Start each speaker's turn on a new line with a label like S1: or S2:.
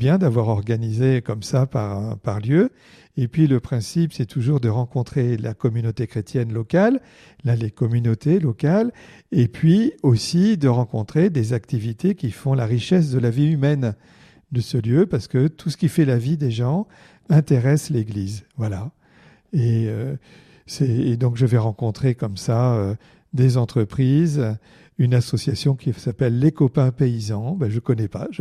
S1: bien d'avoir organisé comme ça par lieu. Et puis le principe, c'est toujours de rencontrer la communauté chrétienne locale, là, les communautés locales, et puis aussi de rencontrer des activités qui font la richesse de la vie humaine de ce lieu, parce que tout ce qui fait la vie des gens intéresse l'Église. Voilà. Et donc je vais rencontrer comme ça des entreprises, une association qui s'appelle Les Copains Paysans. Ben, je ne connais pas,